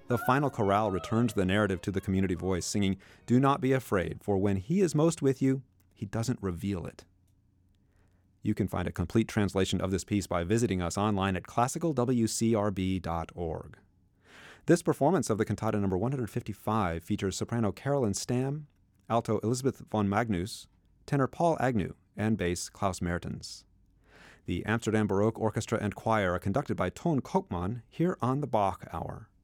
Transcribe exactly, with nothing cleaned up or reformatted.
The final chorale returns the narrative to the community voice, singing, "Do not be afraid, for when he is most with you, he doesn't reveal it." You can find a complete translation of this piece by visiting us online at classical w c r b dot org. This performance of the cantata number one hundred fifty-five features soprano Carolyn Stamm, alto Elizabeth von Magnus, tenor Paul Agnew, and bass Klaus Mertens. The Amsterdam Baroque Orchestra and Choir are conducted by Toon Koopman here on the Bach Hour.